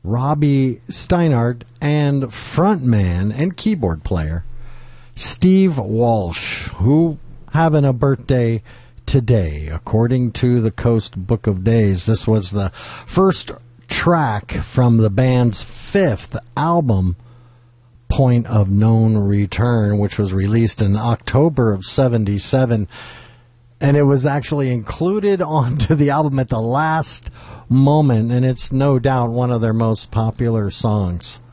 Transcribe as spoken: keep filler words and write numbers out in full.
Robbie Steinhardt, and frontman and keyboard player Steve Walsh, who having a birthday today. According to the Coast Book of Days, this was the first track from the band's fifth album, Point of No Return, which was released in October of seventy-seven, and it was actually included onto the album at the last moment, and it's no doubt one of their most popular songs.